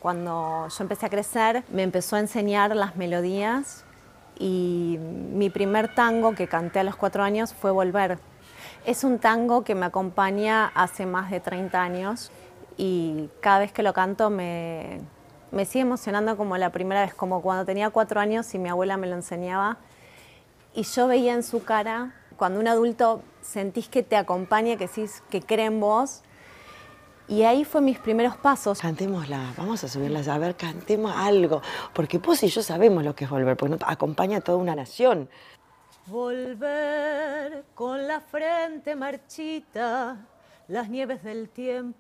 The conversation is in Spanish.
Cuando yo empecé a crecer, me empezó a enseñar las melodías y mi primer tango que canté a los 4 años fue Volver. Es un tango que me acompaña hace más de 30 años y cada vez que lo canto me sigue emocionando como la primera vez, como cuando tenía 4 años y mi abuela me lo enseñaba. Y yo veía en su cara, cuando un adulto sentís que te acompaña, que decís que cree en vos. Y ahí fue mis primeros pasos. Cantémosla, vamos a subirla, a ver, cantemos algo. Porque vos y yo sabemos lo que es volver, porque nos acompaña a toda una nación. Volver con la frente marchita, las nieves del tiempo